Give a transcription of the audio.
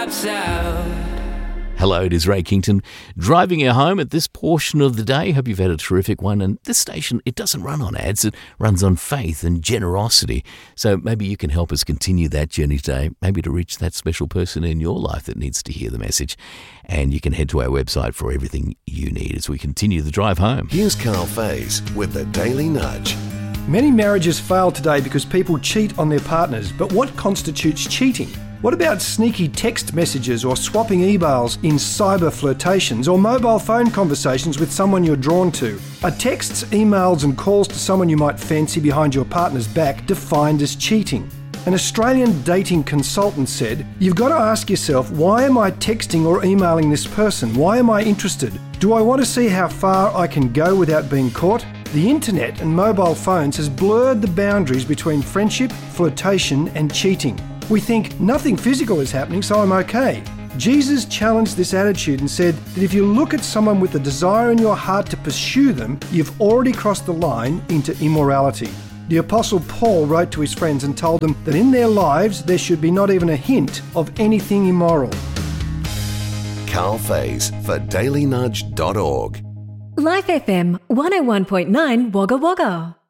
Hello, it is Ray Kington, driving you home at this portion of the day. Hope you've had a terrific one. And this station, it doesn't run on ads. It runs on faith and generosity. So maybe you can help us continue that journey today, maybe to reach that special person in your life that needs to hear the message. And you can head to our website for everything you need as we continue the drive home. Here's Carl Faze with the Daily Nudge. Many marriages fail today because people cheat on their partners. But what constitutes cheating? What about sneaky text messages or swapping emails in cyber flirtations or mobile phone conversations with someone you're drawn to? Are texts, emails and calls to someone you might fancy behind your partner's back defined as cheating? An Australian dating consultant said, "You've got to ask yourself, why am I texting or emailing this person? Why am I interested? Do I want to see how far I can go without being caught?" The internet and mobile phones has blurred the boundaries between friendship, flirtation and cheating. We think nothing physical is happening, so I'm okay. Jesus challenged this attitude and said that if you look at someone with a desire in your heart to pursue them, you've already crossed the line into immorality. The Apostle Paul wrote to his friends and told them that in their lives there should be not even a hint of anything immoral. Carl Faze for dailynudge.org. Life FM 101.9 Wagga Wagga.